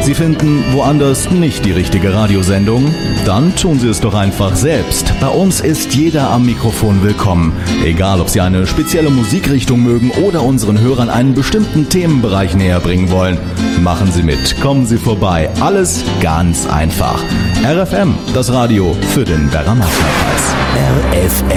Sie finden woanders nicht die richtige Radiosendung? Dann tun Sie es doch einfach selbst. Bei uns ist jeder am Mikrofon willkommen. Egal, ob Sie eine spezielle Musikrichtung mögen oder unseren Hörern einen bestimmten Themenbereich näher bringen wollen. Machen Sie mit, kommen Sie vorbei. Alles ganz einfach. RFM, das Radio für den Berger-Machner-Preis. RFM.